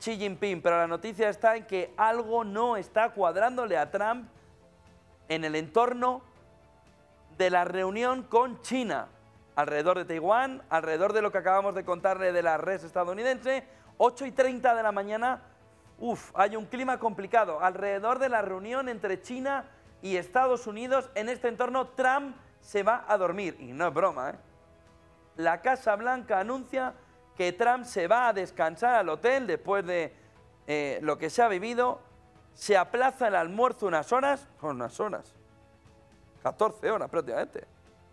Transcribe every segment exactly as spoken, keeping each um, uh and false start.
Xi Jinping, pero la noticia está en que algo no está cuadrándole a Trump en el entorno de la reunión con China, alrededor de Taiwán, alrededor de lo que acabamos de contarle de la red estadounidense. Ocho y treinta de la mañana, uff, hay un clima complicado, alrededor de la reunión entre China y Estados Unidos. En este entorno, Trump se va a dormir, y no es broma, ¿eh? La Casa Blanca anuncia que Trump se va a descansar al hotel después de eh, lo que se ha vivido. Se aplaza el almuerzo unas horas, unas horas, catorce horas prácticamente.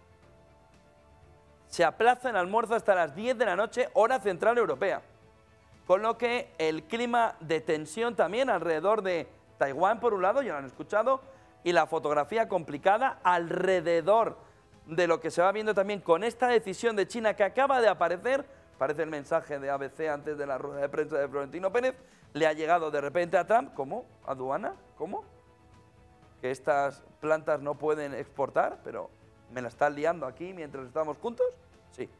Se aplaza el almuerzo hasta las diez de la noche, hora central europea. Con lo que el clima de tensión también alrededor de Taiwán, por un lado, ya lo han escuchado, y la fotografía complicada alrededor de lo que se va viendo también con esta decisión de China que acaba de aparecer. Parece el mensaje de A B C antes de la rueda de prensa de Florentino Pérez. Le ha llegado de repente a Trump. ¿Cómo? ¿Aduana? ¿Cómo? Que estas plantas no pueden exportar, pero me la están liando aquí mientras estamos juntos. Sí.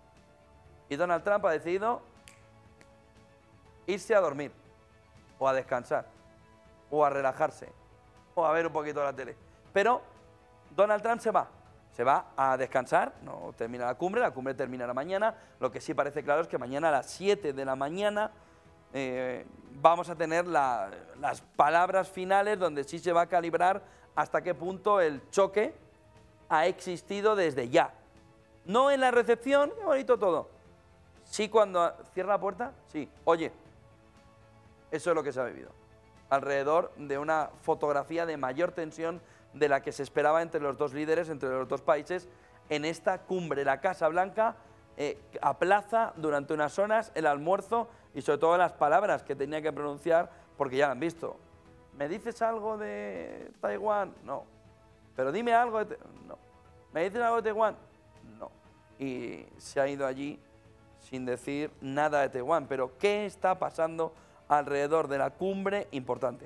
Y Donald Trump ha decidido irse a dormir, o a descansar, o a relajarse, o a ver un poquito la tele. Pero Donald Trump se va. Se va a descansar, no termina la cumbre, la cumbre terminará mañana. Lo que sí parece claro es que mañana a las siete de la mañana eh, vamos a tener la, las palabras finales donde sí se va a calibrar hasta qué punto el choque ha existido desde ya. No en la recepción, qué bonito todo. Sí cuando cierra la puerta, sí. Oye, eso es lo que se ha vivido. Alrededor de una fotografía de mayor tensión de la que se esperaba entre los dos líderes, entre los dos países, en esta cumbre. La Casa Blanca eh, aplaza durante unas horas el almuerzo y sobre todo las palabras que tenía que pronunciar, porque ya lo han visto. ¿Me dices algo de Taiwán? No. ¿Pero dime algo de... No. ¿Me dices algo de Taiwán? No. Y se ha ido allí sin decir nada de Taiwán. Pero ¿qué está pasando alrededor de la cumbre? Importante.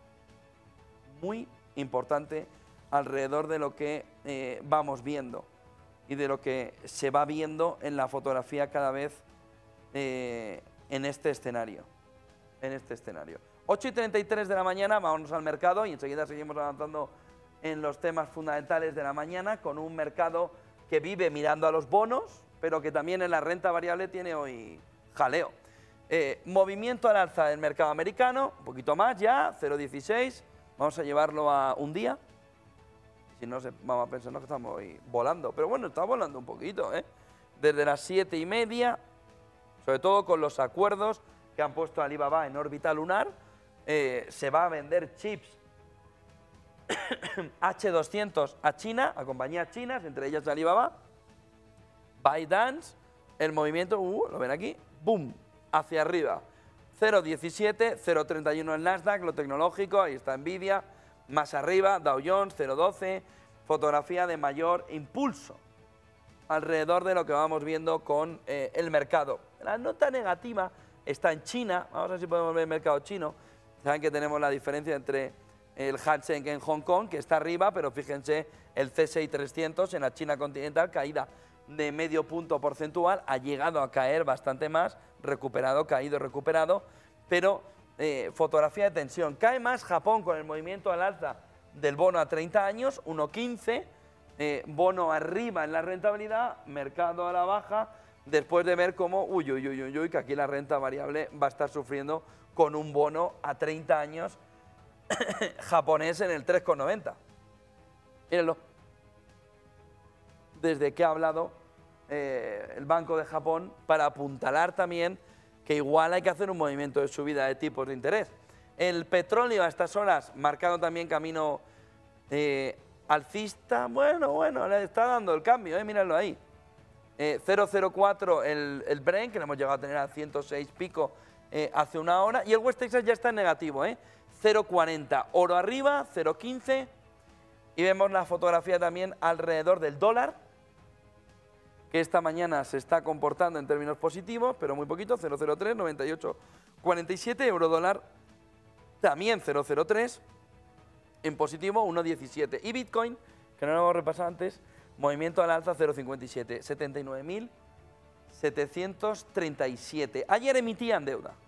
Muy importante alrededor de lo que eh, vamos viendo y de lo que se va viendo en la fotografía cada vez eh, en este escenario. En este escenario. ocho y treinta y tres de la mañana, vámonos al mercado y enseguida seguimos avanzando en los temas fundamentales de la mañana, con un mercado que vive mirando a los bonos, pero que también en la renta variable tiene hoy jaleo. Eh, movimiento al alza del mercado americano, un poquito más ya, cero coma dieciséis. Vamos a llevarlo a un día. Si no, se, vamos a pensar que estamos hoy volando. Pero bueno, está volando un poquito, ¿eh? Desde las siete y media, sobre todo con los acuerdos que han puesto Alibaba en órbita lunar, eh, se va a vender chips H doscientos a China, a compañías chinas, entre ellas Alibaba. ByteDance, el movimiento, uh, lo ven aquí, boom, hacia arriba. cero coma diecisiete, cero coma treinta y uno el Nasdaq, lo tecnológico, ahí está Nvidia, más arriba, Dow Jones, cero coma doce, fotografía de mayor impulso alrededor de lo que vamos viendo con eh, el mercado. La nota negativa está en China, vamos a ver si podemos ver el mercado chino. Saben que tenemos la diferencia entre el Hang Seng en Hong Kong, que está arriba, pero fíjense el C S I trescientos en la China continental, caída de medio punto porcentual, ha llegado a caer bastante más, recuperado, caído, recuperado, pero eh, fotografía de tensión. Cae más Japón con el movimiento al alza del bono a treinta años, uno coma quince, eh, bono arriba en la rentabilidad, mercado a la baja, después de ver cómo, uy, uy, uy, uy, uy, que aquí la renta variable va a estar sufriendo con un bono a treinta años japonés en el tres coma noventa. Mírenlo. Desde que ha hablado eh, el Banco de Japón para apuntalar también que igual hay que hacer un movimiento de subida de tipos de interés. El petróleo a estas horas, marcando también camino eh, alcista, bueno, bueno, le está dando el cambio, eh, mírenlo ahí. Eh, cero coma cero cuatro el, el Brent, que lo hemos llegado a tener a ciento seis pico eh, hace una hora, y el West Texas ya está en negativo, eh, cero coma cuarenta, oro arriba, cero coma quince, y vemos la fotografía también alrededor del dólar, que esta mañana se está comportando en términos positivos, pero muy poquito, cero coma cero tres, noventa y ocho cuarenta y siete, euro dólar también cero coma cero tres, en positivo uno coma diecisiete. Y Bitcoin, que no lo hemos repasado antes, movimiento al alza cero coma cincuenta y siete, setenta y nueve mil setecientos treinta y siete. Ayer emitían deuda.